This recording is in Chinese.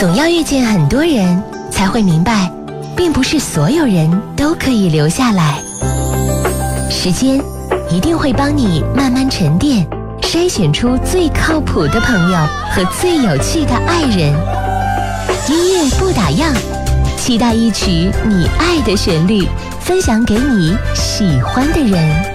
总要遇见很多人，才会明白，并不是所有人都可以留下来。时间一定会帮你慢慢沉淀，筛选出最靠谱的朋友和最有趣的爱人。音乐不打烊，期待一曲你爱的旋律，分享给你喜欢的人。